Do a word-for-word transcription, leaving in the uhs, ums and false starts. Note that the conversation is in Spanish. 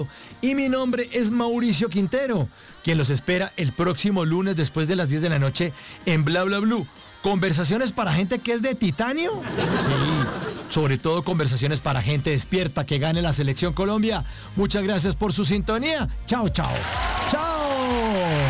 Y mi nombre es Mauricio Quintero, quien los espera el próximo lunes después de las diez de la noche en Bla Bla Blue. ¿Conversaciones para gente que es de titanio? Sí, sobre todo conversaciones para gente despierta que gane la Selección Colombia. Muchas gracias por su sintonía. Chao, chao. Chao.